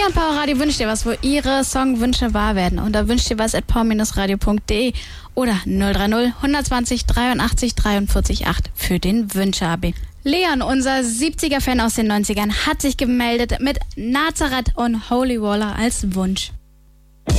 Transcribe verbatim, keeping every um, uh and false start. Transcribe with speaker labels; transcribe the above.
Speaker 1: Leon Power Radio wünscht dir was, wo ihre Songwünsche wahr werden. Und da wünscht dir was at power radio punkt de oder null drei null, hundertzwanzig, dreiundachtzig, dreiundvierzig acht für den Wünsche-A B. Leon, unser siebziger-Fan aus den neunzigern, hat sich gemeldet mit Nazareth und Holy Waller als Wunsch.